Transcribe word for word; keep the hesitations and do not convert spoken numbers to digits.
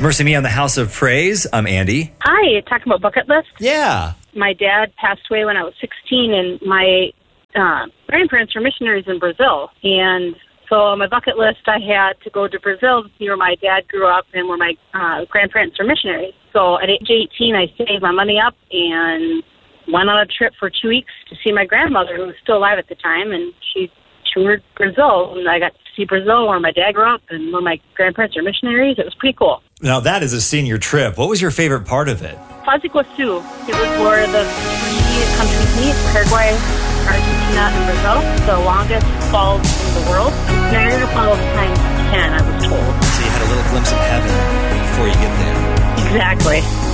Mercy Me on the House of Praise. I'm Andy. Hi, talking about bucket list. Yeah. My dad passed away when I was sixteen, and my uh, grandparents were missionaries in Brazil. And so on my bucket list, I had to go to Brazil, where my dad grew up and where my uh, grandparents were missionaries. So at age eighteen, I saved my money up and went on a trip for two weeks to see my grandmother, who was still alive at the time, and she toured Brazil. And I got to see Brazil, where my dad grew up and where my grandparents are missionaries. It was pretty cool. Now, that is a senior trip. What was your favorite part of it? Foz do Iguaçu. It was where the three countries meet: Paraguay, Argentina, and Brazil. The longest falls in the world. Niagara Falls times ten, I was told. So you had a little glimpse of heaven before you get there. Exactly.